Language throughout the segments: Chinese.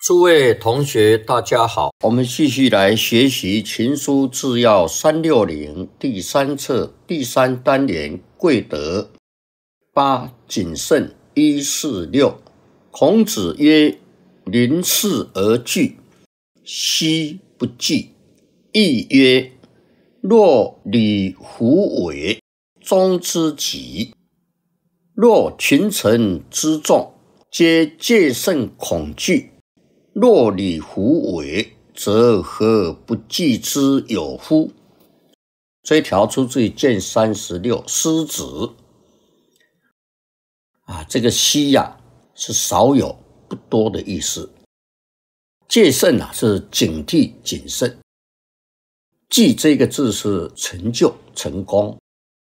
诸位同学大家好，我们继续来学习群书治要360第3册第3单元贵德8谨慎146。孔子曰：临事而惧，奚不惧？亦曰：若履虎尾，中之吉。若群臣之众，皆戒慎恐惧，若履虎尾，则何不惧之有乎？这一条出自于卷36诗子。这个奚是少有不多的意思。戒慎是警惕谨慎。惧这个字是成就成功。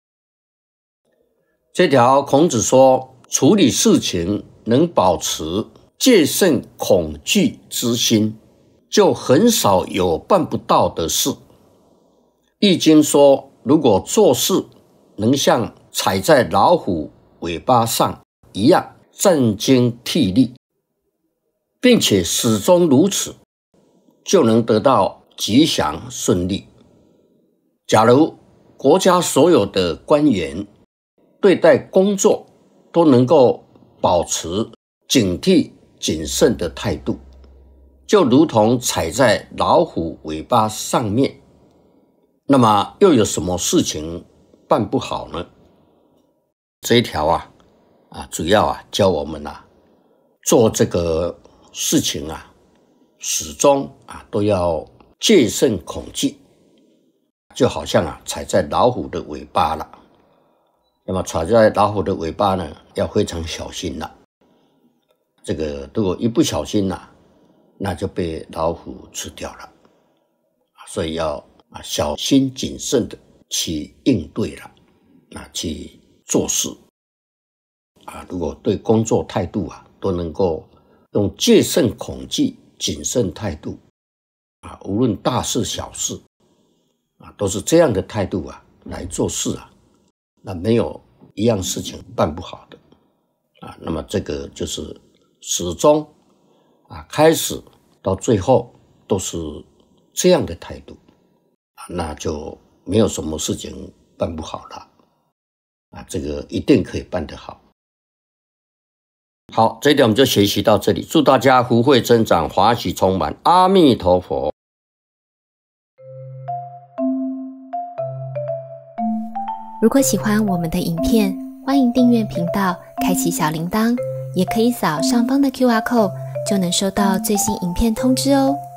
这条孔子说，处理事情能保持戒慎恐惧之心，就很少有办不到的事。易经说，如果做事能像踩在老虎尾巴上一样战兢惕厉，并且始终如此，就能得到吉祥顺利。假如国家所有的官员对待工作都能够保持警惕谨慎的态度，就如同踩在老虎尾巴上面，那么又有什么事情办不好呢？这一条主要教我们做这个事情始终都要戒慎恐惧，就好像踩在老虎的尾巴了。那么踩在老虎的尾巴呢，要非常小心了。这个如果一不小心那就被老虎吃掉了。所以要小心谨慎的去应对了，去做事。如果对工作态度都能够用戒慎恐惧谨慎态度无论大事小事都是这样的态度来做事那没有一样事情办不好的那么这个就是始终开始到最后都是这样的态度那就没有什么事情办不好了这个一定可以办得好。好，这一点我们就学习到这里，祝大家福慧增长，华喜充满，阿弥陀佛。 如果喜欢我们的影片，欢迎订阅频道，开启小铃铛，也可以扫上方的 QR code， 就能收到最新影片通知哦。